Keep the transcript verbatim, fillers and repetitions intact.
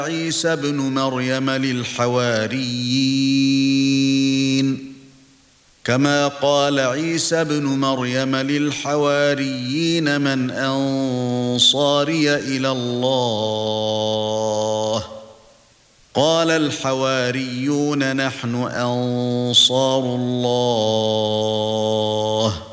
عيسى ابن مريم للحواريين كما قال عيسى ابن مريم للحواريين من أنصاري إلى الله قال الحواريون نحن أنصار الله